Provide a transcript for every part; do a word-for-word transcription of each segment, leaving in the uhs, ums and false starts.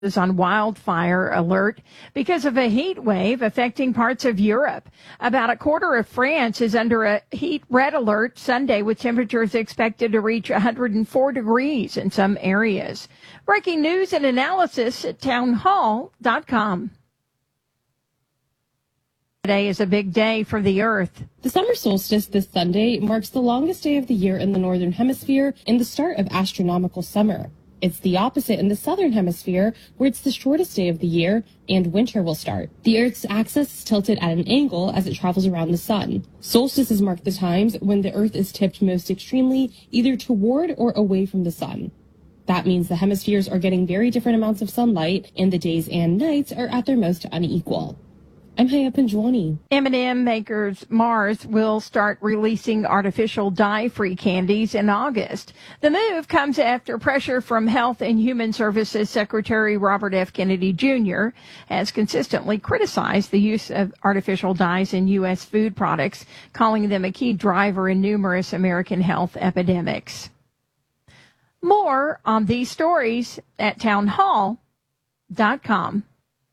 is on wildfire alert because of a heat wave affecting parts of Europe. About a quarter of France is under a heat red alert Sunday, with temperatures expected to reach one hundred four degrees in some areas. Breaking news and analysis at townhall dot com. Today is a big day for the Earth. The summer solstice this Sunday marks the longest day of the year in the Northern Hemisphere and the start of astronomical summer. It's the opposite in the Southern Hemisphere, where it's the shortest day of the year and winter will start. The Earth's axis is tilted at an angle as it travels around the sun. Solstices mark the times when the Earth is tipped most extremely, either toward or away from the sun. That means the hemispheres are getting very different amounts of sunlight, and the days and nights are at their most unequal. I'm Haya Panjwani. M and M makers Mars will start releasing artificial dye-free candies in August. The move comes after pressure from Health and Human Services Secretary Robert F. Kennedy Junior has consistently criticized the use of artificial dyes in U S food products, calling them a key driver in numerous American health epidemics. More on these stories at townhall dot com.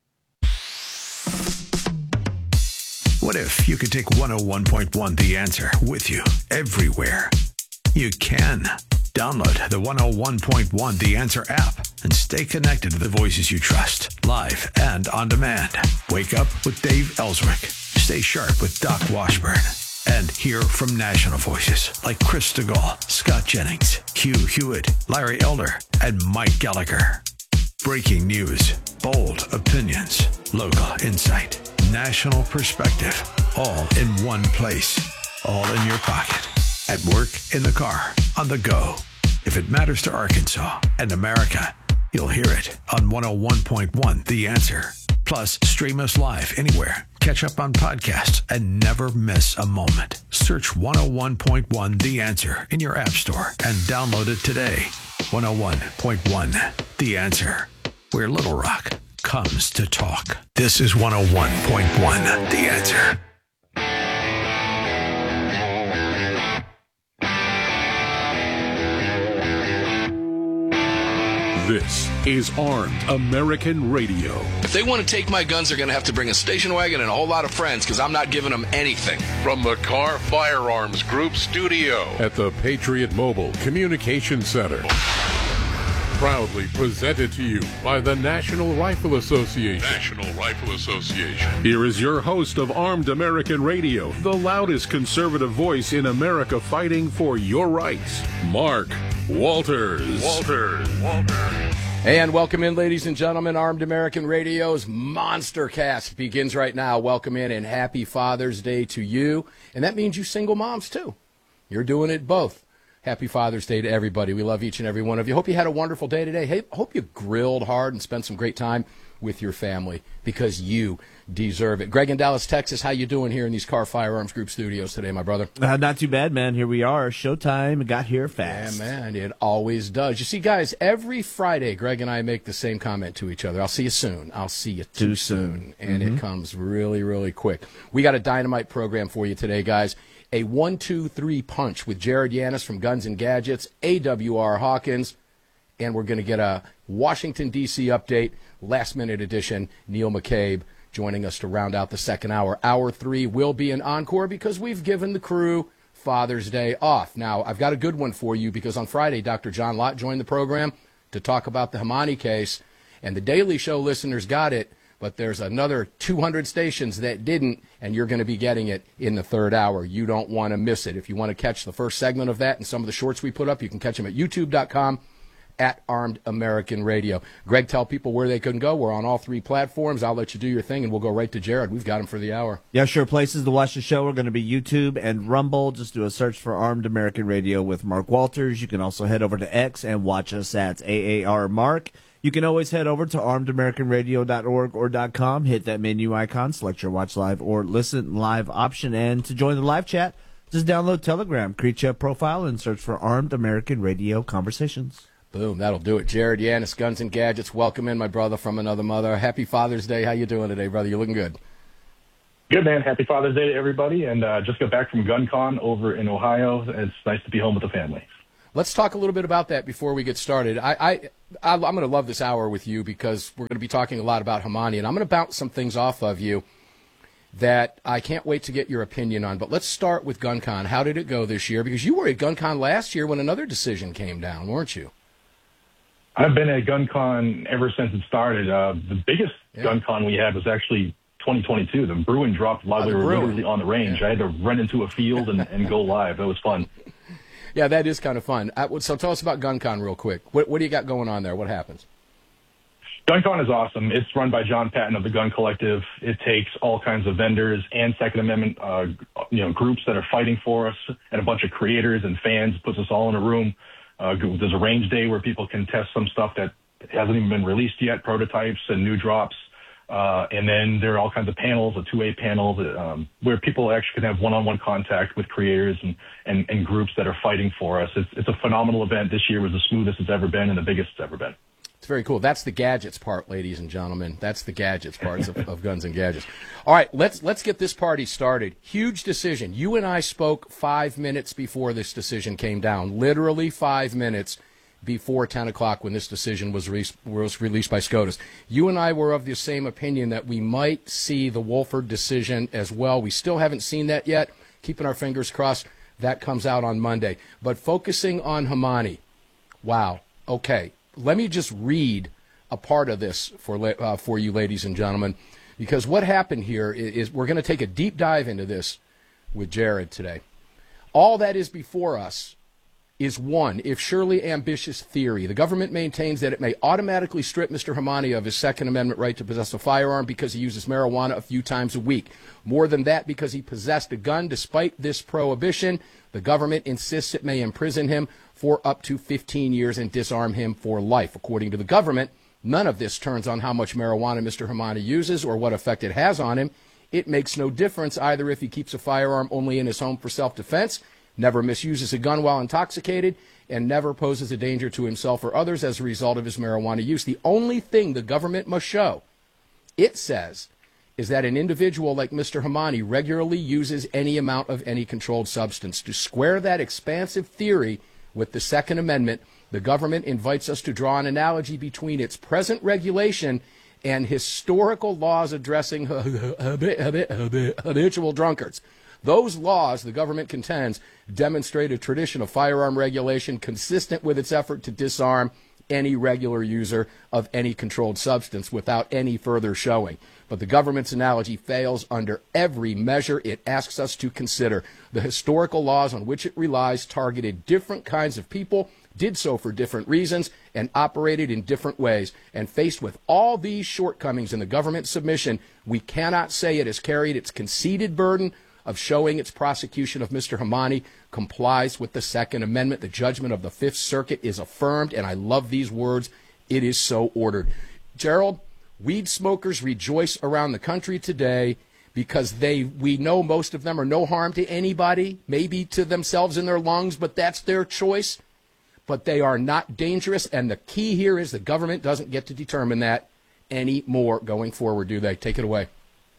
What if you could take one oh one point one The Answer with you everywhere? You can. Download the one oh one point one The Answer app and stay connected to the voices you trust, live and on demand. Wake up with Dave Ellswick. Stay sharp with Doc Washburn. And hear from national voices like Chris DeGaulle, Scott Jennings, Hugh Hewitt, Larry Elder, and Mike Gallagher. Breaking news, bold opinions, local insight, national perspective, all in one place, all in your pocket, at work, in the car, on the go. If it matters to Arkansas and America, you'll hear it on one oh one point one The Answer. Plus, stream us live anywhere. Catch up on podcasts and never miss a moment. Search one oh one point one The Answer in your app store and download it today. one oh one point one The Answer, where Little Rock comes to talk. This is one oh one point one The Answer. This is Armed American Radio. If they want to take my guns, they're going to have to bring a station wagon and a whole lot of friends, because I'm not giving them anything. From the Car Firearms Group studio at the Patriot Mobile Communication Center. Proudly presented to you by the National Rifle Association. National Rifle Association. Here is your host of Armed American Radio, the loudest conservative voice in America fighting for your rights, Mark Walters. Walters. Walters. And welcome in, ladies and gentlemen. Armed American Radio's Monster Cast begins right now. Welcome in, and happy Father's Day to you. And that means you single moms, too. You're doing it both. Happy Father's Day to everybody. We love each and every one of you. Hope you had a wonderful day today. Hey, hope you grilled hard and spent some great time with your family, because you deserve it. Greg in Dallas, Texas, how you doing here in these Car Firearms Group studios today, my brother? Uh, not too bad, man. Here we are. Showtime got here fast. Yeah, man, it always does. You see, guys, every Friday, Greg and I make the same comment to each other. I'll see you soon. I'll see you too, too soon. soon. And mm-hmm. It comes really, really quick. We got a dynamite program for you today, guys. A one two three punch with Jared Yanis from Guns and Gadgets, A W R Hawkins, and we're going to get a Washington, D C update, last-minute edition. Neil McCabe joining us to round out the second hour. Hour three will be an encore because we've given the crew Father's Day off. Now, I've got a good one for you, because on Friday, Doctor John Lott joined the program to talk about the Hamani case, and the Daily Show listeners got it, but there's another two hundred stations that didn't, and you're going to be getting it in the third hour. You don't want to miss it. If you want to catch the first segment of that and some of the shorts we put up, you can catch them at youtube dot com at Armed American Radio. Greg, tell people where they can go. We're on all three platforms. I'll let you do your thing, and we'll go right to Jared. We've got him for the hour. Yeah, sure. Places to watch the show are going to be YouTube and Rumble. Just do a search for Armed American Radio with Mark Walters. You can also head over to X and watch us at A A R Mark. You can always head over to armed american radio dot org or .com, hit that menu icon, select your watch live or listen live option, and to join the live chat, just download Telegram, create your profile, and search for Armed American Radio Conversations. Boom, that'll do it. Jared Yanis, Guns and Gadgets, welcome in, my brother from another mother. Happy Father's Day. How you doing today, brother? You're looking good. Good, man. Happy Father's Day to everybody, and uh, just got back from GunCon over in Ohio. It's nice to be home with the family. Let's talk a little bit about that before we get started. I, I, I I'm going to love this hour with you because we're going to be talking a lot about Hamani, and I'm going to bounce some things off of you that I can't wait to get your opinion on. But let's start with GunCon. How did it go this year? Because you were at GunCon last year when another decision came down, weren't you? I've been at GunCon ever since it started. Uh, the biggest yeah. GunCon we had was actually twenty twenty-two. The Bruin dropped while oh, we were Bruin. literally on the range. Yeah. I had to run into a field and, and go live. That was fun. Yeah, that is kind of fun. So tell us about GunCon real quick. What, what do you got going on there? What happens? GunCon is awesome. It's run by John Patton of the Gun Collective. It takes all kinds of vendors and Second Amendment uh, you know, groups that are fighting for us and a bunch of creators and fans, puts us all in a room. Uh, there's a range day where people can test some stuff that hasn't even been released yet, prototypes and new drops. Uh, and then there are all kinds of panels, a two-way panel that, um, where people actually can have one-on-one contact with creators and, and, and groups that are fighting for us. It's, it's a phenomenal event. This year was the smoothest it's ever been and the biggest it's ever been. It's very cool. That's the gadgets part, ladies and gentlemen. That's the gadgets parts of, of Guns and Gadgets. All right, let's let's get this party started. Huge decision. You and I spoke five minutes before this decision came down, literally five minutes before ten o'clock when this decision was, re- was released by SCOTUS. You and I were of the same opinion that we might see the Wohlford decision as well. We still haven't seen that yet. Keeping our fingers crossed, that comes out on Monday. But focusing on Hamani, wow, okay. Let me just read a part of this for uh, for you, ladies and gentlemen, because what happened here is, is we're going to take a deep dive into this with Jared today. All that is before us is one, if surely ambitious theory. The government maintains that it may automatically strip Mister Hamani of his Second Amendment right to possess a firearm because he uses marijuana a few times a week. More than that, because he possessed a gun. Despite this prohibition, the government insists it may imprison him for up to fifteen years and disarm him for life. According to the government, none of this turns on how much marijuana Mister Hamani uses or what effect it has on him. It makes no difference either if he keeps a firearm only in his home for self-defense, never misuses a gun while intoxicated, and never poses a danger to himself or others as a result of his marijuana use. The only thing the government must show, it says, is that an individual like Mister Hamani regularly uses any amount of any controlled substance. To square that expansive theory with the Second Amendment, the government invites us to draw an analogy between its present regulation and historical laws addressing habitual drunkards. Those laws, the government contends, demonstrate a tradition of firearm regulation consistent with its effort to disarm any regular user of any controlled substance without any further showing. But the government's analogy fails under every measure it asks us to consider. The historical laws on which it relies targeted different kinds of people, did so for different reasons, and operated in different ways. And faced with all these shortcomings in the government's submission, we cannot say it has carried its conceded burden of showing its prosecution of Mister Hamani complies with the Second Amendment. The judgment of the Fifth Circuit is affirmed, and I love these words, it is so ordered. Gerald, weed smokers rejoice around the country today because they, we know most of them are no harm to anybody, maybe to themselves in their lungs, but that's their choice. But they are not dangerous, and the key here is the government doesn't get to determine that anymore going forward, do they? Take it away.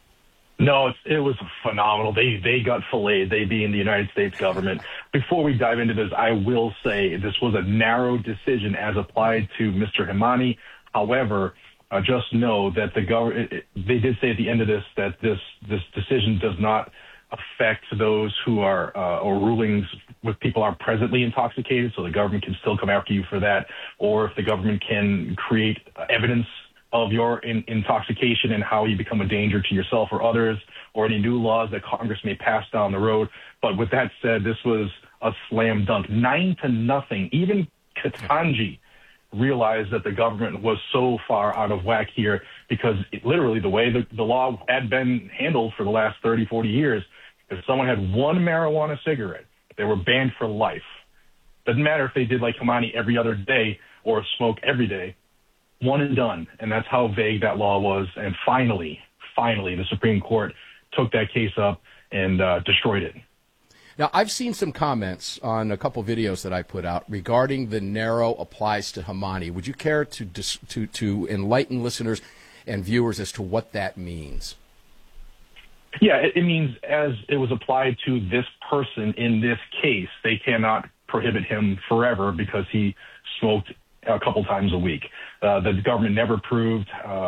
No, it's, it was phenomenal. They they got filleted, they being the United States government. Before we dive into this, I will say this was a narrow decision as applied to Mister Hamani. However, uh, just know that the government, they did say at the end of this that this this decision does not affect those who are, uh, or rulings with people are presently intoxicated, so the government can still come after you for that, or if the government can create evidence of your in, intoxication and how you become a danger to yourself or others, or any new laws that Congress may pass down the road. But with that said, this was a slam dunk. Nine to nothing. Even Ketanji realized that the government was so far out of whack here because it, literally the way the, the law had been handled for the last thirty, forty years, if someone had one marijuana cigarette, they were banned for life. Doesn't matter if they did like Hamani every other day or smoke every day. One and done, and that's how vague that law was. And finally, finally, the Supreme Court took that case up and uh, destroyed it. Now, I've seen some comments on a couple videos that I put out regarding the narrow applies to Hamani. Would you care to dis- to to enlighten listeners and viewers as to what that means? Yeah, it, it means as it was applied to this person in this case, they cannot prohibit him forever because he smoked a couple times a week. Uh, the government never proved uh,